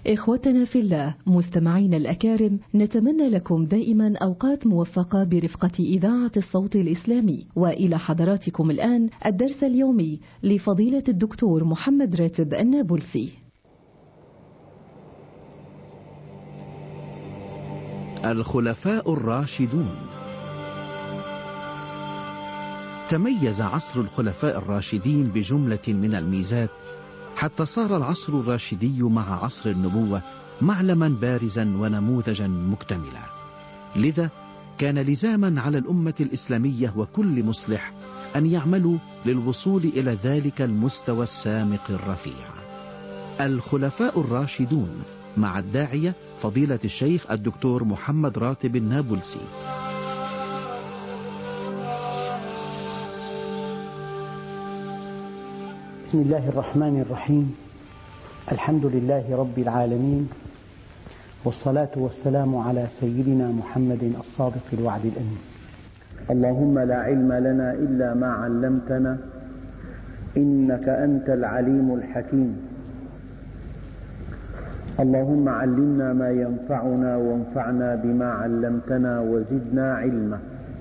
إخوتنا في الله مستمعين الأكارم، نتمنى لكم دائما أوقات موفقة برفقة إذاعة الصوت الإسلامي. وإلى حضراتكم الآن الدرس اليومي لفضيلة الدكتور محمد راتب النابلسي. الخلفاء الراشدون. تميز عصر الخلفاء الراشدين بجملة من الميزات، حتى صار العصر الراشدي مع عصر النبوة معلما بارزا ونموذجا مكتملا. لذا كان لزاما على الأمة الإسلامية وكل مصلح أن يعملوا للوصول إلى ذلك المستوى السامق الرفيع. الخلفاء الراشدون مع الداعية فضيلة الشيخ الدكتور محمد راتب النابلسي. بسم الله الرحمن الرحيم. الحمد لله رب العالمين، والصلاة والسلام على سيدنا محمد الصادق الوعد الأمين. اللهم لا علم لنا إلا ما علمتنا إنك أنت العليم الحكيم. اللهم علمنا ما ينفعنا وانفعنا بما علمتنا وزدنا علما،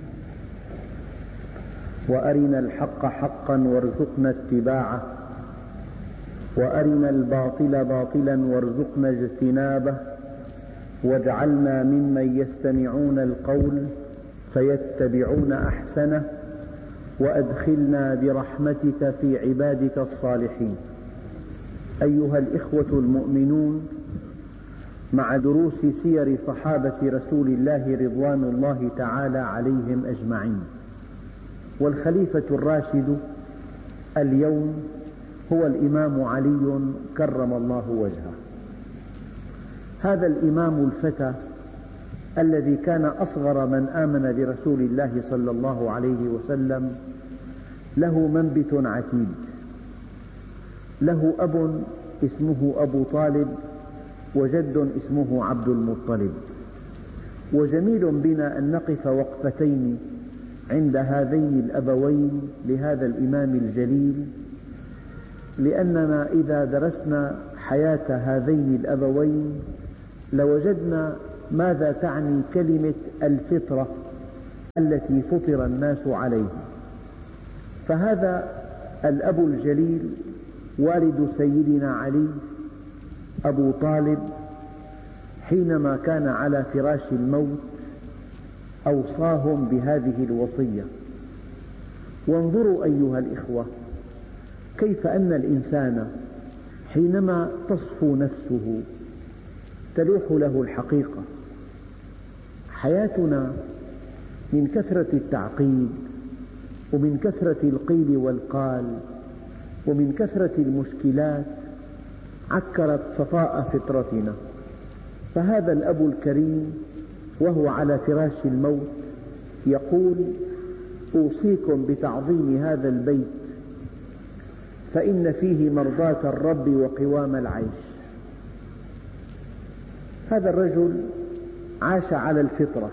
وأرنا الحق حقا وارزقنا اتباعه، وأرنا الباطل باطلا وارزقنا اجتنابه، واجعلنا ممن يستمعون القول فيتبعون أحسنه، وأدخلنا برحمتك في عبادك الصالحين. أيها الإخوة المؤمنون، مع دروس سير صحابة رسول الله رضوان الله تعالى عليهم أجمعين، والخليفة الراشد اليوم هو الإمام علي كرم الله وجهه. هذا الإمام الفتى الذي كان أصغر من آمن برسول الله صلى الله عليه وسلم له منبت عتيد، له أب اسمه أبو طالب وجد اسمه عبد المطلب. وجميل بنا أن نقف وقفتين عند هذين الأبوين لهذا الإمام الجليل، لأننا إذا درسنا حياة هذين الأبوين لوجدنا ماذا تعني كلمة الفطرة التي فطر الناس عليها. فهذا الأب الجليل والد سيدنا علي أبو طالب حينما كان على فراش الموت أوصاهم بهذه الوصية. وانظروا أيها الإخوة كيف أن الإنسان حينما تصفو نفسه تلوح له الحقيقة. حياتنا من كثرة التعقيد ومن كثرة القيل والقال ومن كثرة المشكلات عكرت صفاء فطرتنا. فهذا الأب الكريم وهو على فراش الموت يقول: أوصيكم بتعظيم هذا البيت فإن فيه مرضاة الرب وقوام العيش. هذا الرجل عاش على الفطرة: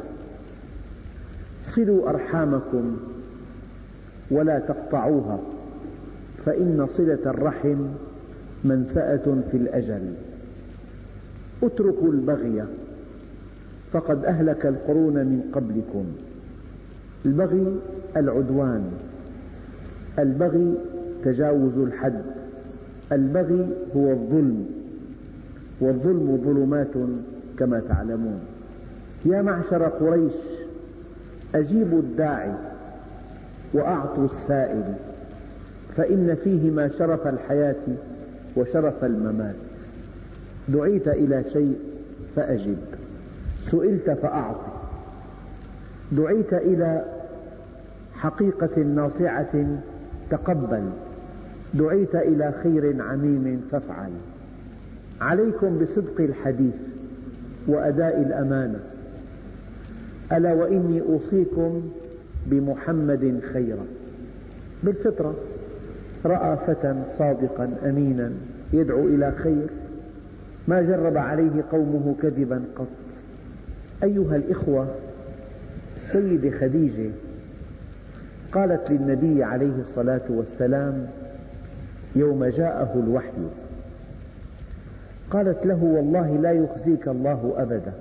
صلوا أرحامكم ولا تقطعوها فإن صلة الرحم منفأة في الأجل. اتركوا البغي فقد أهلك القرون من قبلكم. البغي العدوان، البغي تجاوز الحد، البغي هو الظلم، والظلم ظلمات كما تعلمون. يا معشر قريش أجيبوا الداعي وأعطوا السائل فإن فيهما شرف الحياة وشرف الممات. دعيت إلى شيء فأجب، سئلت فأعطي، دعيت إلى حقيقة ناصعة تقبل، دعيت إلى خير عميم فافعل. عليكم بصدق الحديث وأداء الأمانة، ألا وإني أوصيكم بمحمد خيرا. بالفطرة رأى فتى صادقا أمينا يدعو إلى خير ما جرب عليه قومه كذبا قط. أيها الإخوة، سيدة خديجة قالت للنبي عليه الصلاة والسلام يوم جاءه الوحي، قالت له: والله لا يخزيك الله أبدا،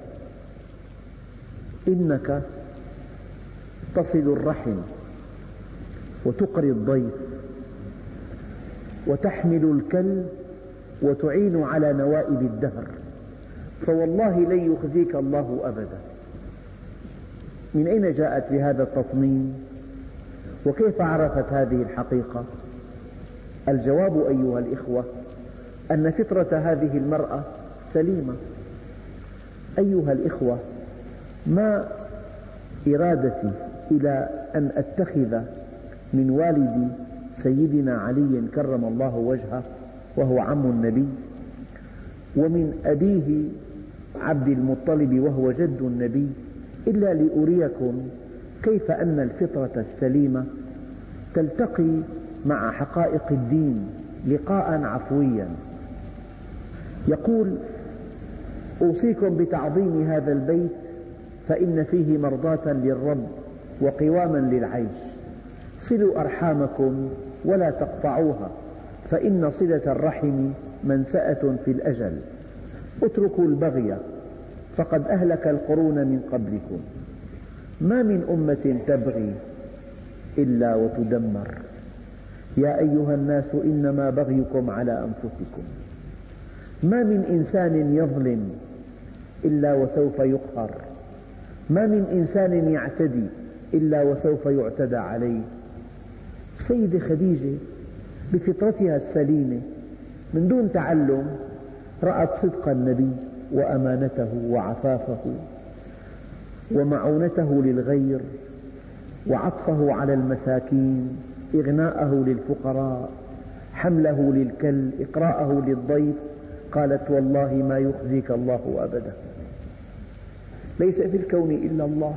إنك تصل الرحم وتقري الضيف وتحمل الكل وتعين على نوائب الدهر، فوالله لن يخزيك الله أبدا. من أين جاءت بهذا التطمين؟ وكيف عرفت هذه الحقيقة؟ الجواب أيها الإخوة أن فطرة هذه المرأة سليمة. أيها الإخوة، ما إرادتي إلى أن أتخذ من والد سيدنا علي كرم الله وجهه وهو عم النبي، ومن أبيه عبد المطلب وهو جد النبي، إلا لأريكم كيف أن الفطرة السليمة تلتقي مع حقائق الدين لقاء عفويا. يقول: أوصيكم بتعظيم هذا البيت فإن فيه مرضاة للرب وقواما للعيش، صلوا أرحامكم ولا تقطعوها فإن صلة الرحم منسأة في الأجل، اتركوا البغي فقد أهلك القرون من قبلكم، ما من أمة تبغي إلا وتدمر، يا أيها الناس إنما بغيكم على أنفسكم، ما من إنسان يظلم إلا وسوف يقهر، ما من إنسان يعتدي إلا وسوف يعتدى عليه. السيدة خديجة بفطرتها السليمة من دون تعلم رأت صدق النبي وأمانته وعفافه ومعونته للغير وعطفه على المساكين، إغناءه للفقراء، حمله للكل، إقراءه للضيف. قالت: والله ما يخزيك الله أبدا، ليس في الكون إلا الله.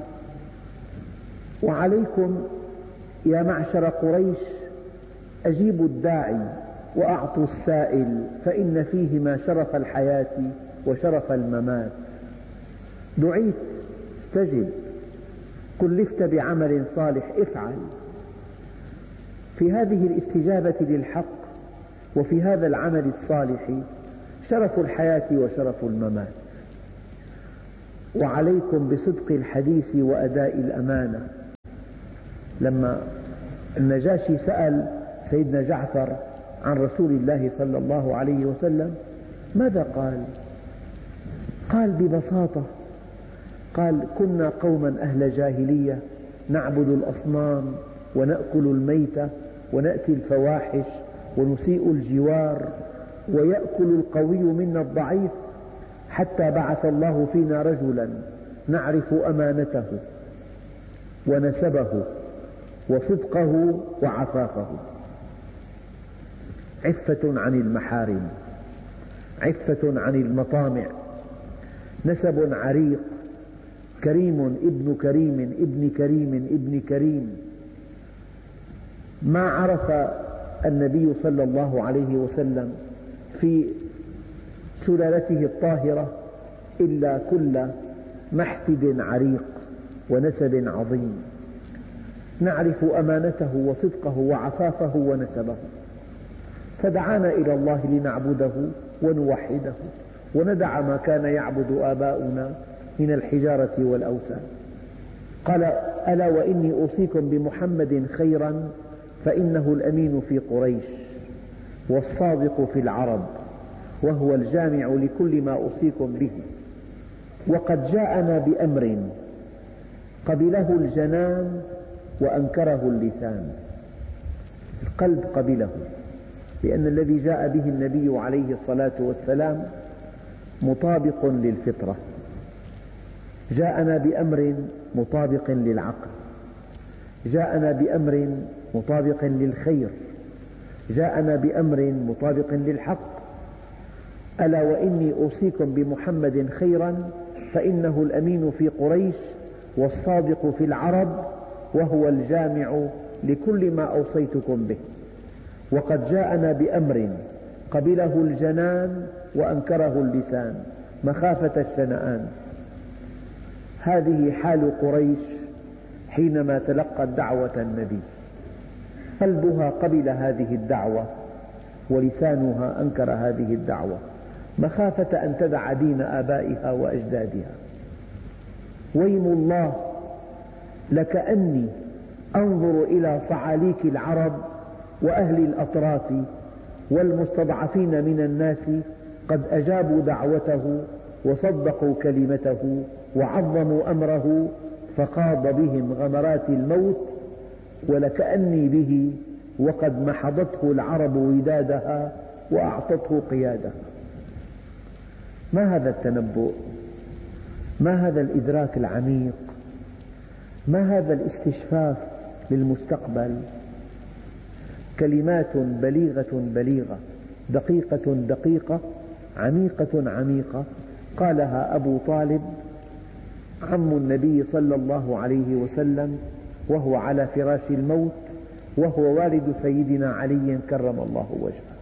وعليكم يا معشر قريش أجيبوا الداعي وأعطوا السائل، فإن فيهما شرف الحياة وشرف الممات. دعيت استجب، كلفت بعمل صالح افعل. في هذه الاستجابة للحق وفي هذا العمل الصالح شرف الحياة وشرف الممات. وعليكم بصدق الحديث وأداء الأمانة. لما النجاشي سأل سيدنا جعفر عن رسول الله صلى الله عليه وسلم ماذا قال؟ قال ببساطة، قال: كنا قوما أهل جاهلية نعبد الأصنام ونأكل الميتة ونأتي الفواحش ونسيء الجوار ويأكل القوي منا الضعيف، حتى بعث الله فينا رجلا نعرف أمانته ونسبه وصدقه وعفافه، عفة عن المحارم، عفة عن المطامع، نسب عريق، كريم ابن كريم ابن كريم ابن كريم. ما عرف النبي صلى الله عليه وسلم في سلالته الطاهرة إلا كل محفد عريق ونسب عظيم، نعرف أمانته وصدقه وعفافه ونسبه، فدعانا إلى الله لنعبده ونوحده وندع ما كان يعبد آباؤنا من الحجارة والأوثان. قال: ألا وإني أوصيكم بمحمد خيرا فإنه الأمين في قريش والصادق في العرب وهو الجامع لكل ما أوصيكم به، وقد جاءنا بأمر قبله الجنان وأنكره اللسان. القلب قبله، لأن الذي جاء به النبي عليه الصلاة والسلام مطابق للفطرة. جاءنا بأمر مطابق للعقل، جاءنا بأمر مطابق للخير، جاءنا بأمر مطابق للحق. ألا وإني أوصيكم بمحمد خيرا فإنه الأمين في قريش والصادق في العرب وهو الجامع لكل ما أوصيتكم به، وقد جاءنا بأمر قبله الجنان وأنكره اللسان مخافة الشنآن. هذه حال قريش حينما تلقت دعوة النبي، قلبها قبل هذه الدعوة ولسانها أنكر هذه الدعوة، مخافة أن تدع دين آبائها وأجدادها. ويم الله لكأني أنظر إلى صعاليك العرب وأهل الأطراف والمستضعفين من الناس قد أجابوا دعوته وصدقوا كلمته وعظموا أمره فقاض بهم غمرات الموت، ولكأني به وقد محضته العرب ودادها وأعطته قيادها. ما هذا التنبؤ؟ ما هذا الإدراك العميق؟ ما هذا الاستشفاف للمستقبل؟ كلمات بليغة بليغة، دقيقة دقيقة، عميقة عميقة، قالها أبو طالب عم النبي صلى الله عليه وسلم وهو على فراش الموت، وهو والد سيدنا علي كرم الله وجهه.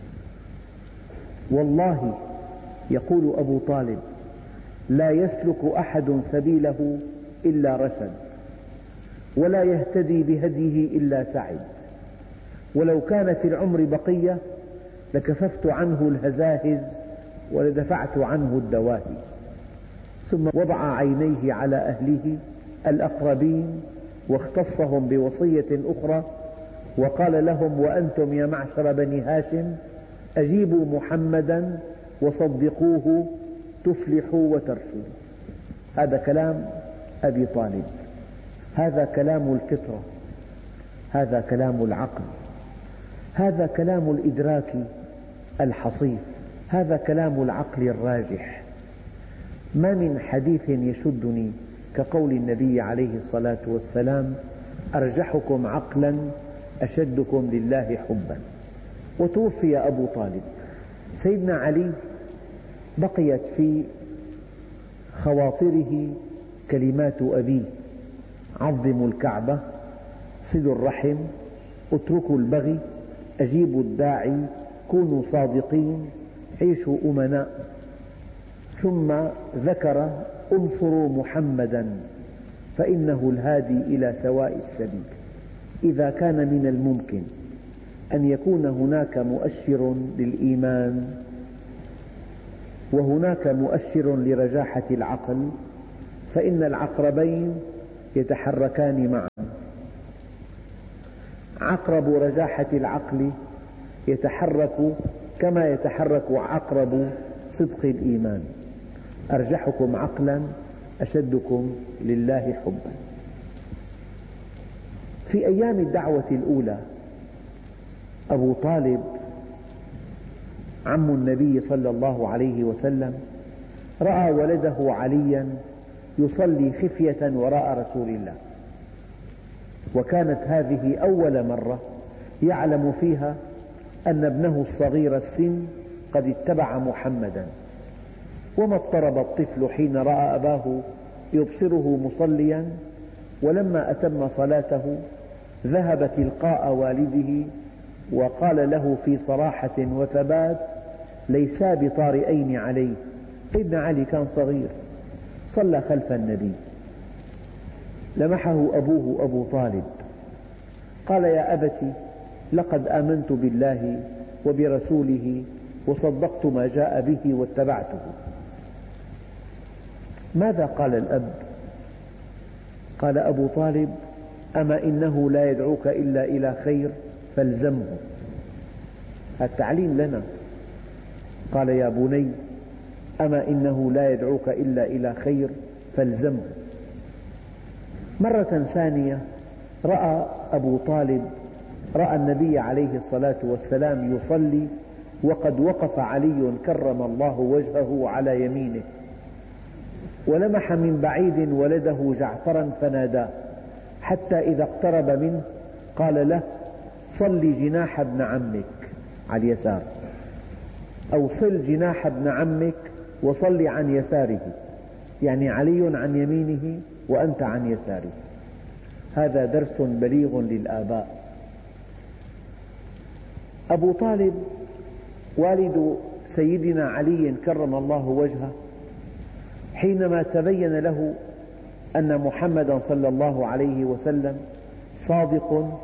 والله يقول أبو طالب: لا يسلك أحد سبيله إلا رشد، ولا يهتدي بهديه إلا سعد، ولو كان في العمر بقية لكففت عنه الهزاهز ولدفعت عنه الدواهي. ثم وضع عينيه على أهله الأقربين واختصهم بوصية أخرى وقال لهم: وأنتم يا معشر بني هاشم أجيبوا محمدا وصدقوه تفلحوا وترشدوا. هذا كلام أبي طالب، هذا كلام الفطرة، هذا كلام العقل، هذا كلام الإدراك الحصيف، هذا كلام العقل الراجح. ما من حديث يشدني كقول النبي عليه الصلاة والسلام: أرجحكم عقلا أشدكم لله حبا. وتوفي أبو طالب. سيدنا علي بقيت في خواطره كلمات أبيه: عظموا الكعبة، صلوا الرحم، اتركوا البغي، أجيبوا الداعي، كونوا صادقين، عيشوا أمناء. ثم ذكر: انصروا محمدا فإنه الهادي إلى سواء السبيل. إذا كان من الممكن أن يكون هناك مؤشر للإيمان وهناك مؤشر لرجاحة العقل، فإن العقربين يتحركان معا. عقرب رجاحة العقل يتحرك كما يتحرك عقرب صدق الإيمان. أرجحكم عقلا أشدكم لله حبا. في أيام الدعوة الأولى أبو طالب عم النبي صلى الله عليه وسلم رأى ولده عليا يصلي خفية وراء رسول الله، وكانت هذه أول مرة يعلم فيها أن ابنه الصغير السن قد اتبع محمدا. وما اضطرب الطفل حين رأى أباه يبصره مصليا، ولما أتم صلاته ذهب تلقاء والده وقال له في صراحة وثبات: ليسا بطارئين عليه. سيدنا علي كان صغير، صلى خلف النبي، لمحه أبوه أبو طالب، قال: يا أبت لقد آمنت بالله وبرسوله وصدقت ما جاء به واتبعته. ماذا قال الأب؟ قال أبو طالب: أما إنه لا يدعوك إلا إلى خير فالزمه. التعليم لنا. قال: يا بني أما إنه لا يدعوك إلا إلى خير فالزمه. مرة ثانية رأى أبو طالب النبي عليه الصلاة والسلام يصلي وقد وقف علي كرم الله وجهه على يمينه، ولمح من بعيد ولده جعفرا فناداه، حتى إذا اقترب منه قال له: صل جناح ابن عمك على اليسار، أو صل جناح ابن عمك وصل عن يساره، يعني علي عن يمينه وأنت عن يساره. هذا درس بليغ للآباء. أبو طالب والد سيدنا علي كرم الله وجهه حينما تبين له أن محمدا صلى الله عليه وسلم صادق،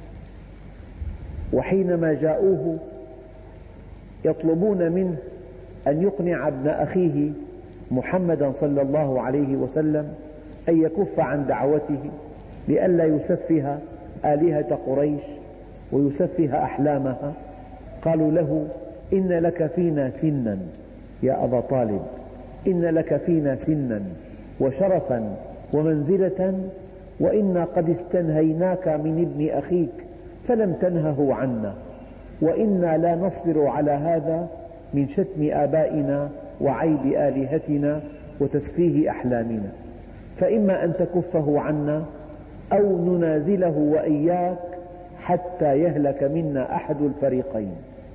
وحينما جاءوه يطلبون منه أن يقنع ابن أخيه محمدا صلى الله عليه وسلم أن يكف عن دعوته لئلا يسفه آلهة قريش ويسفه أحلامها. قالوا له: إن لك فينا سنا يا أبا طالب، إن لك فينا سنا وشرفا ومنزلة، وإنا قد استنهيناك من ابن أخيك فلم تنهه عنا، وإنا لا نصبر على هذا من شتم آبائنا وعيب آلهتنا وتسفيه أحلامنا، فإما أن تكفه عنا أو ننازله وإياك حتى يهلك منا أحد الفريقين.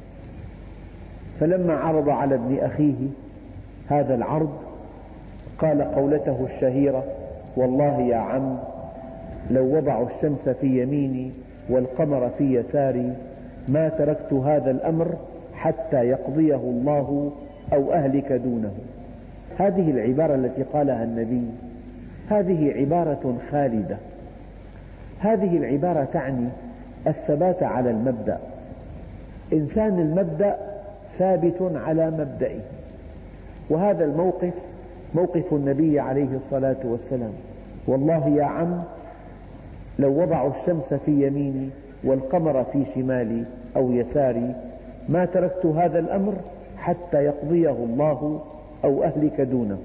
فلما عرض على ابن أخيه هذا العرض قال قولته الشهيرة: والله يا عم لو وضعوا الشمس في يميني والقمر في يساري ما تركت هذا الأمر حتى يقضيه الله أو أهلك دونه. هذه العبارة التي قالها النبي هذه عبارة خالدة، هذه العبارة تعني الثبات على المبدأ. إنسان المبدأ ثابت على مبدئه، وهذا الموقف موقف النبي عليه الصلاة والسلام: والله يا عم لو وضعوا الشمس في يميني والقمر في شمالي أو يساري ما تركت هذا الأمر حتى يقضيه الله أو أهلك دونه.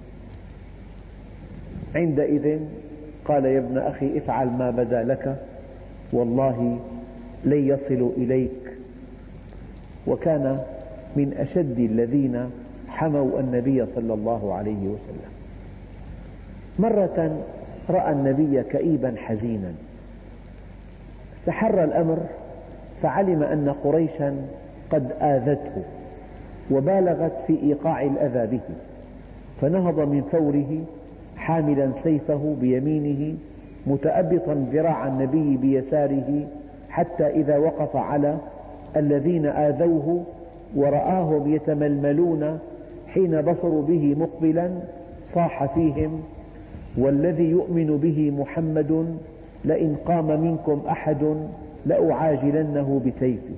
عندئذ قال: يا ابن أخي افعل ما بدا لك والله لن يصلوا إليك. وكان من أشد الذين حموا النبي صلى الله عليه وسلم. مرة رأى النبي كئيبا حزينا، فحر الأمر فعلم أن قريشا قد آذته وبالغت في إيقاع الأذى به، فنهض من فوره حاملا سيفه بيمينه متأبطا ذراع النبي بيساره، حتى إذا وقف على الذين آذوه ورآهم يتململون حين بصروا به مقبلا صاح فيهم: والذي يؤمن به محمد لئن قام منكم أحد لأعاجلنه بسيفي.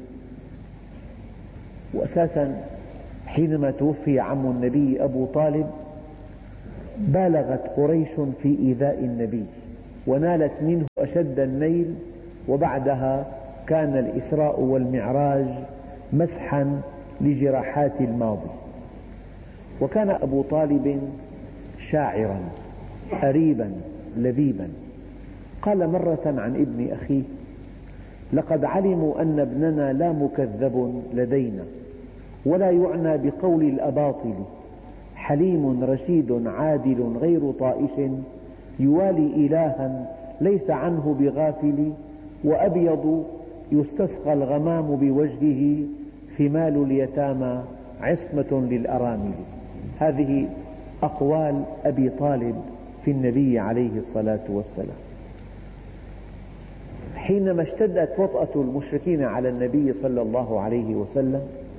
وأساسا حينما توفي عم النبي أبو طالب بالغت قريش في إيذاء النبي ونالت منه أشد النيل، وبعدها كان الإسراء والمعراج مسحا لجراحات الماضي. وكان أبو طالب شاعرا أريبا لذيذا. قال مرة عن ابن أخيه: لقد علموا أن ابننا لا مكذب لدينا ولا يعنى بقول الأباطل، حليم رشيد عادل غير طائش، يوالي إلها ليس عنه بغافل، وأبيض يستسقى الغمام بوجهه، ثمال اليتامى عصمة للأرامل. هذه أقوال أبي طالب في النبي عليه الصلاة والسلام. حينما اشتدت وطأة المشركين على النبي صلى الله عليه وسلم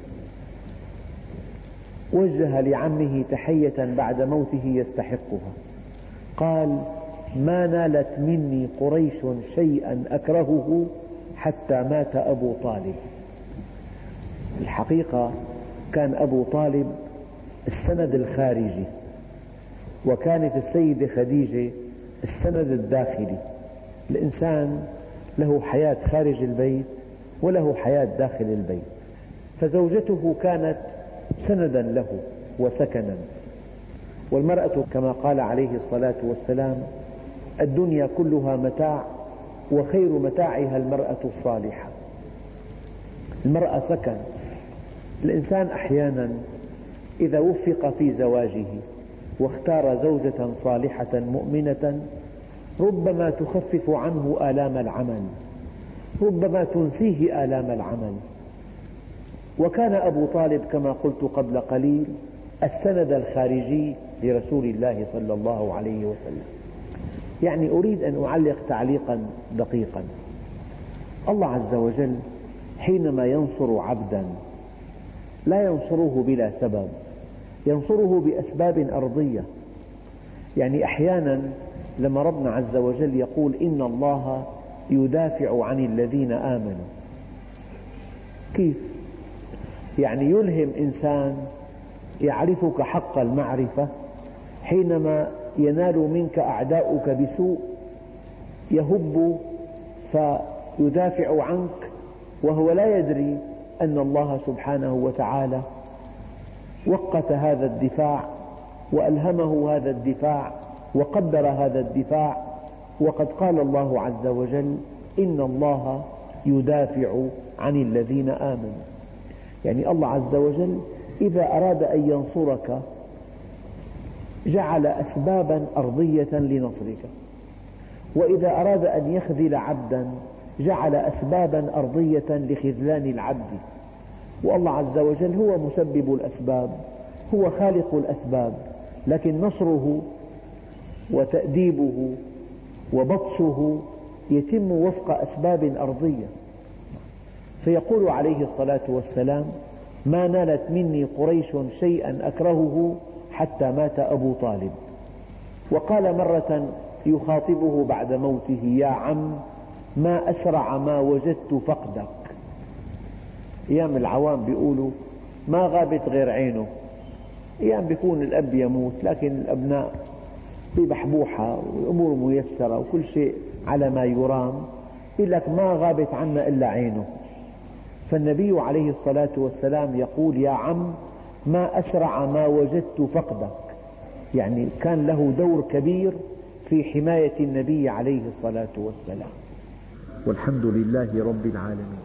وجه لعمه تحية بعد موته يستحقها، قال: ما نالت مني قريش شيئا أكرهه حتى مات أبو طالب. الحقيقة كان أبو طالب السند الخارجي، وكانت السيدة خديجة السند الداخلي. الإنسان له حياة خارج البيت وله حياة داخل البيت، فزوجته كانت سندا له وسكنا. والمرأة كما قال عليه الصلاة والسلام: الدنيا كلها متاع وخير متاعها المرأة الصالحة. المرأة سكن. الإنسان أحيانا إذا وفق في زواجه واختار زوجة صالحة مؤمنة ربما تخفف عنه آلام العمل، ربما تنسيه آلام العمل. وكان أبو طالب كما قلت قبل قليل السند الخارجي لرسول الله صلى الله عليه وسلم. يعني أريد أن أعلق تعليقا دقيقا. الله عز وجل حينما ينصر عبدا لا ينصره بلا سبب، ينصره بأسباب أرضية. يعني أحيانا لما ربنا عز وجل يقول: إن الله يدافع عن الذين آمنوا، كيف؟ يعني يلهم إنسان يعرفك حق المعرفة حينما ينال منك أعداؤك بسوء يهب فيدافع عنك وهو لا يدري أن الله سبحانه وتعالى وقت هذا الدفاع وألهمه هذا الدفاع وقدر هذا الدفاع. وقد قال الله عز وجل: إن الله يدافع عن الذين آمنوا. يعني الله عز وجل إذا أراد أن ينصرك جعل أسبابا أرضية لنصرك، وإذا أراد أن يخذل عبدا جعل أسبابا أرضية لخذلان العبد. والله عز وجل هو مسبب الأسباب، هو خالق الأسباب، لكن نصره وتأديبه وبطشه يتم وفق أسباب أرضية. فيقول عليه الصلاة والسلام: ما نالت مني قريش شيئا أكرهه حتى مات أبو طالب. وقال مرة يخاطبه بعد موته: يا عم، ما أسرع ما وجدت فقدك. أيام العوام بيقولوا ما غابت غير عينه. أيام بيكون الأب يموت لكن الأبناء ببحبوحة والأمور ميسرة وكل شيء على ما يرام، يقول لك ما غابت عنا إلا عينه. فالنبي عليه الصلاة والسلام يقول: يا عم، ما أسرع ما وجدت فقدك. يعني كان له دور كبير في حماية النبي عليه الصلاة والسلام. والحمد لله رب العالمين.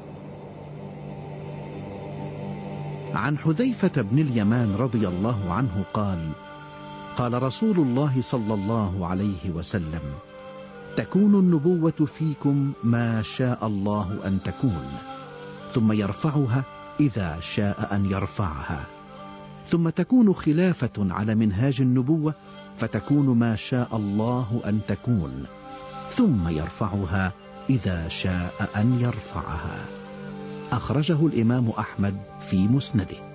عن حذيفة بن اليمان رضي الله عنه قال: قال رسول الله صلى الله عليه وسلم: تكون النبوة فيكم ما شاء الله أن تكون، ثم يرفعها إذا شاء أن يرفعها، ثم تكون خلافة على منهاج النبوة فتكون ما شاء الله أن تكون، ثم يرفعها إذا شاء أن يرفعها. أخرجه الإمام أحمد في مسنده.